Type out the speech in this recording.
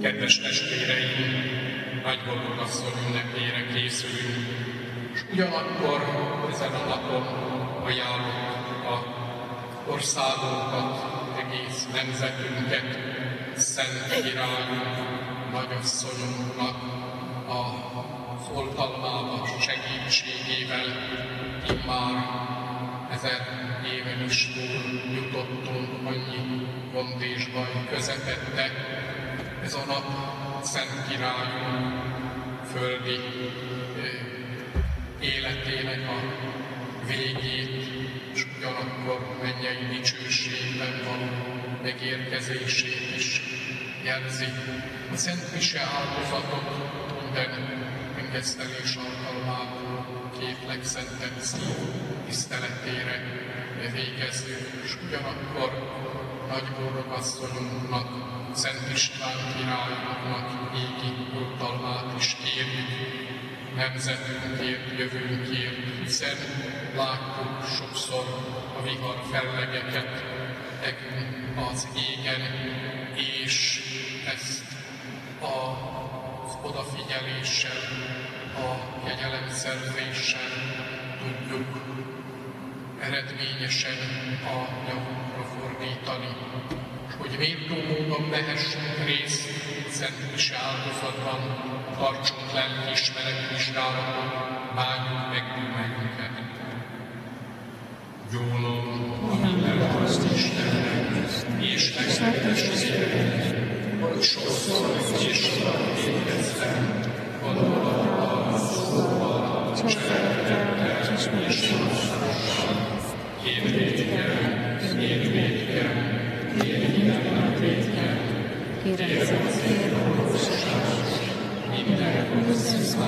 Kedves testvéreim, Nagyboldog-asszony ünnepére készülünk, és ugyanakkor ezen a napon ajánlott a országunkat, egész nemzetünket Szent Királyunk, Nagyasszonyunknak az oltalmába segítségével immár 1000 éven is túl jutottunk annyi gond és baj közepette. Ez a nap Szent Királyunk földi életének a végét, és ugyanakkor mennyei dicsőségben való megérkezését is jelzi. A Szent Mise áldozatot minden engesztelés alkalmából két legszentebb szív tiszteletére végezzük, és ugyanakkor Nagyboldog-asszonyunknak, Szent István királyunknak égi oltalmát is kérjük, nemzetünkért, jövőnkért, hiszen látjuk sokszor a vihar fellegeket az égen, és ezt az odafigyeléssel, a kegyelemszerzéssel tudjuk eredményesen a javunkra fordítani, és hogy méltó módon vehessünk részt Szent Mise áldozatban, tartsunk lelkiismereti vizsgálatot, bánjuk meg bűneinket. Gyónom, minden azt Istennek, és megszentességet, hogy sokszor és sokat végeztem, gondolattal, szóval, cselekedettel és tudással. Kérvédjem, kérvédjem, kérem, minden hozzá